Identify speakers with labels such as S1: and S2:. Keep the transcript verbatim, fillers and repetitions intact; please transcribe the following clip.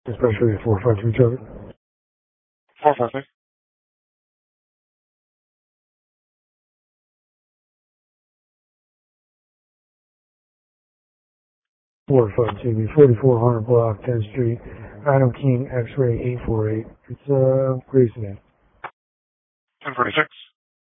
S1: Especially at four five two Trevor.
S2: four five six.
S1: four five two, forty-four hundred block, tenth Street, Adam King, X-ray eight four eight. It's, uh, Grayson.
S2: ten forty-six.